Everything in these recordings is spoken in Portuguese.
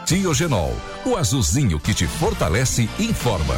Tiogenol, o azulzinho que te fortalece e informa.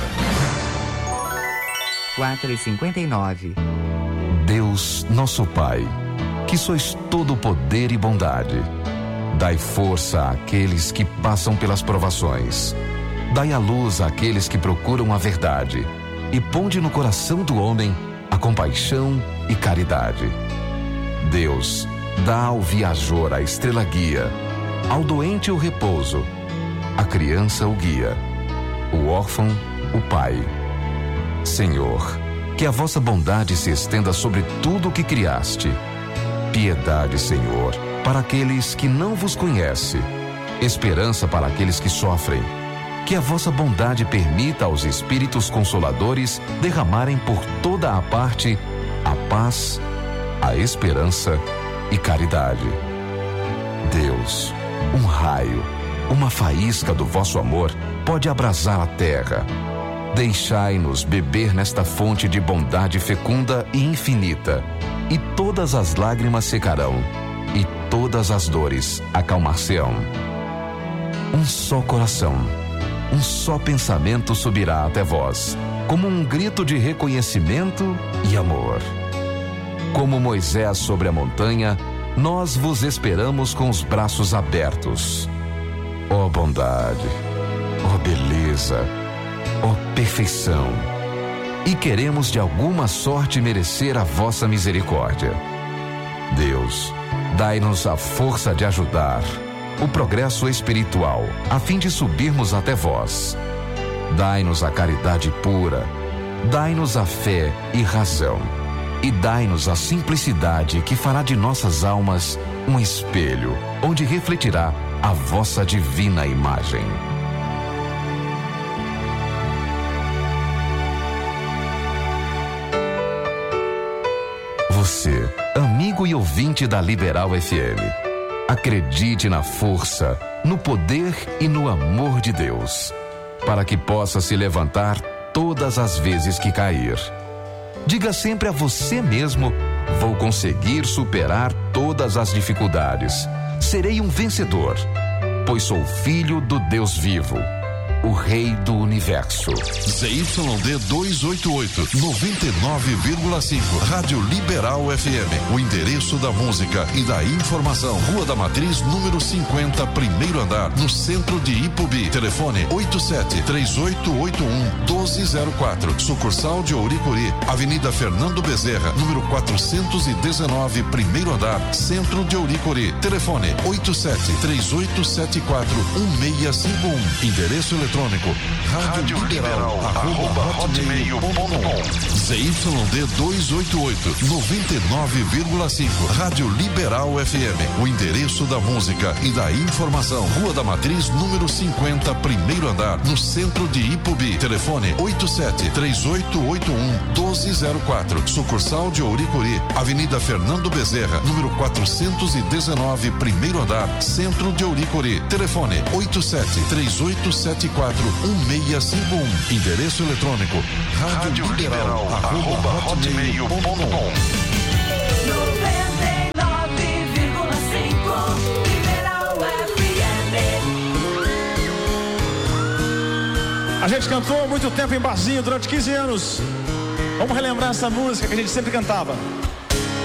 4h59. Deus, nosso Pai, que sois todo poder e bondade, dai força àqueles que passam pelas provações. Dai a luz àqueles que procuram a verdade e ponde no coração do homem a compaixão e caridade. Deus, dá ao viajor a estrela guia, ao doente o repouso, a criança o guia, o órfão o pai. Senhor, que a vossa bondade se estenda sobre tudo o que criaste. Piedade, Senhor, para aqueles que não vos conhecem, esperança para aqueles que sofrem. Que a vossa bondade permita aos Espíritos Consoladores derramarem por toda a parte a paz, a esperança e caridade. Deus, um raio, uma faísca do vosso amor pode abrasar a terra. Deixai-nos beber nesta fonte de bondade fecunda e infinita, e todas as lágrimas secarão, e todas as dores acalmar-se-ão. Um só coração, um só pensamento subirá até vós, como um grito de reconhecimento e amor. Como Moisés sobre a montanha, nós vos esperamos com os braços abertos. Ó bondade, ó beleza, ó perfeição. E queremos de alguma sorte merecer a vossa misericórdia. Deus, dai-nos a força de ajudar o progresso espiritual, a fim de subirmos até vós. Dai-nos a caridade pura, dai-nos a fé e razão, e dai-nos a simplicidade que fará de nossas almas um espelho, onde refletirá a vossa divina imagem. Você, amigo e ouvinte da Liberal FM, acredite na força, no poder e no amor de Deus, para que possa se levantar todas as vezes que cair. Diga sempre a você mesmo: vou conseguir superar todas as dificuldades. Serei um vencedor, pois sou filho do Deus vivo, o Rei do Universo. ZYD 288, 99,5. Rádio Liberal FM. O endereço da música e da informação. Rua da Matriz, número 50, primeiro andar, no centro de Ipubi. Telefone 87-3881-1204. Sucursal de Ouricuri. Avenida Fernando Bezerra, número 419, primeiro andar, centro de Ouricuri. Telefone 87-3874-1651. Endereço eletrônico Rádio Liberal @hotmail.com. ZYD 288, 99,5. Rádio Liberal FM. O endereço da música e da informação. Rua da Matriz, número 50, primeiro andar, no centro de Ipubi. Telefone 87-3881-1204. Sucursal de Ouricuri. Avenida Fernando Bezerra, número 419, primeiro andar, centro de Ouricuri. Telefone 87-3874-1651. Endereço eletrônico Rádio Liberal @hotmail.com. 99,5 Liberal FM. A gente cantou muito tempo em barzinho durante 15 anos. Vamos relembrar essa música que a gente sempre cantava.